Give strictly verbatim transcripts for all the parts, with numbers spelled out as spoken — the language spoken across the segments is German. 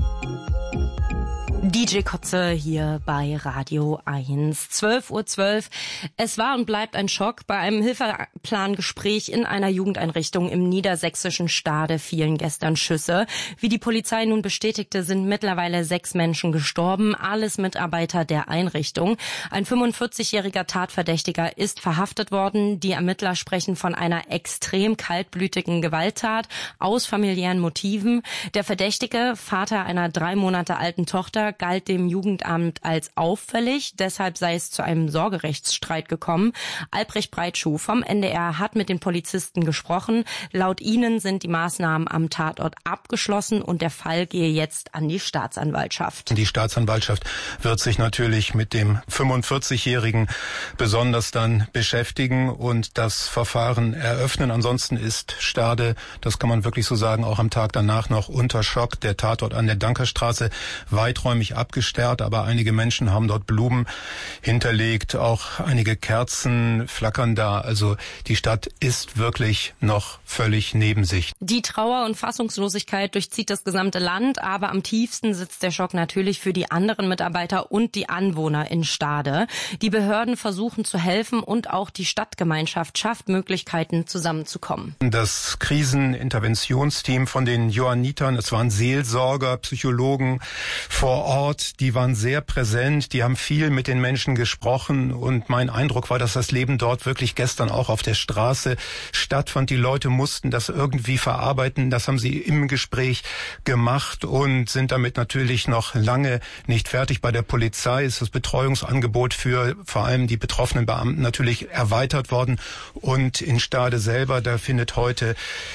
D J Kotze hier bei Radio eins. zwölf Uhr zwölf. Es war und bleibt ein Schock. Bei einem Hilfeplangespräch in einer Jugendeinrichtung im niedersächsischen Stade fielen gestern Schüsse. Wie die Polizei nun bestätigte, sind mittlerweile sechs Menschen gestorben, alles Mitarbeiter der Einrichtung. Ein fünfundvierzigjähriger Tatverdächtiger ist verhaftet worden. Die Ermittler sprechen von einer extrem kaltblütigen Gewalttat aus familiären Motiven. Der Verdächtige, Vater einer drei Monate alten Tochter, galt dem Jugendamt als auffällig. Deshalb sei es zu einem Sorgerechtsstreit gekommen. Albrecht Breitschuh vom N D R hat mit den Polizisten gesprochen. Laut ihnen sind die Maßnahmen am Tatort abgeschlossen und der Fall gehe jetzt an die Staatsanwaltschaft. Die Staatsanwaltschaft wird sich natürlich mit dem fünfundvierzigjährigen besonders dann beschäftigen und das Verfahren eröffnen. Ansonsten ist Stade, das kann man wirklich so sagen, auch am Tag danach noch unter Schock. Der Tatort an der Dankerstraße weiträumig abgesperrt, aber einige Menschen haben dort Blumen hinterlegt, auch einige Kerzen flackern da. Also die Stadt ist wirklich noch völlig neben sich. Die Trauer und Fassungslosigkeit durchzieht das gesamte Land, aber am tiefsten sitzt der Schock natürlich für die anderen Mitarbeiter und die Anwohner in Stade. Die Behörden versuchen zu helfen und auch die Stadtgemeinschaft schafft Möglichkeiten, zusammenzukommen. Das Kriseninterventionsteam von den Johannitern, es waren Seelsorger, Psychologen vor Ort, die waren sehr präsent, die haben viel mit den Menschen gesprochen und mein Eindruck war, dass das Leben dort wirklich gestern auch auf der Straße stattfand. Die Leute mussten das irgendwie verarbeiten, das haben sie im Gespräch gemacht und sind damit natürlich noch lange nicht fertig. Bei der Polizei ist das Betreuungsangebot für vor allem die betroffenen Beamten natürlich erweitert worden und in Stade selber, da findet heute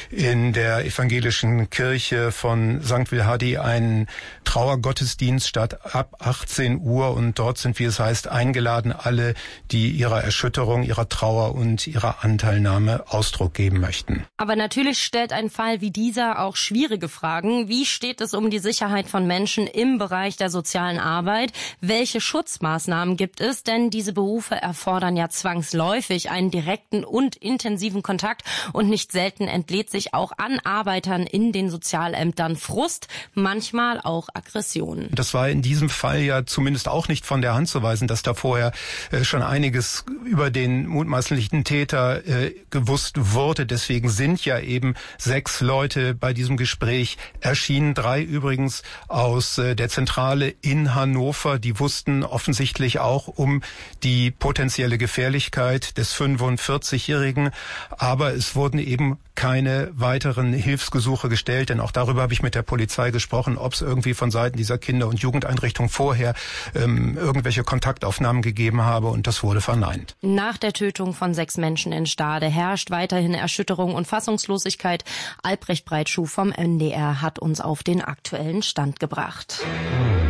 in der evangelischen Kirche von Sankt Wilhardi ein Trauergottesdienst statt ab achtzehn Uhr und dort sind, wie es heißt, eingeladen alle, die ihrer Erschütterung, ihrer Trauer und ihrer Anteilnahme Ausdruck geben möchten. Aber natürlich stellt ein Fall wie dieser auch schwierige Fragen. Wie steht es um die Sicherheit von Menschen im Bereich der sozialen Arbeit? Welche Schutzmaßnahmen gibt es? Denn diese Berufe erfordern ja zwangsläufig einen direkten und intensiven Kontakt und nicht selten entlädt sich auch an Arbeitern in den Sozialämtern Frust, manchmal auch Aggressionen. Das war in diesem Fall ja zumindest auch nicht von der Hand zu weisen, dass da vorher äh, schon einiges über den mutmaßlichen Täter äh, gewusst wurde. Deswegen sind ja eben sechs Leute bei diesem Gespräch erschienen. Drei übrigens aus äh, der Zentrale in Hannover. Die wussten offensichtlich auch um die potenzielle Gefährlichkeit des fünfundvierzigjährigen. Aber es wurden eben keine weiteren Hilfsgesuche gestellt, denn auch darüber habe ich mit der Polizei gesprochen, ob es irgendwie von Seiten dieser Kinder- und Jugendeinrichtung vorher ähm, irgendwelche Kontaktaufnahmen gegeben habe und das wurde verneint. Nach der Tötung von sechs Menschen in Stade herrscht weiterhin Erschütterung und Fassungslosigkeit. Albrecht Breitschuh vom N D R hat uns auf den aktuellen Stand gebracht.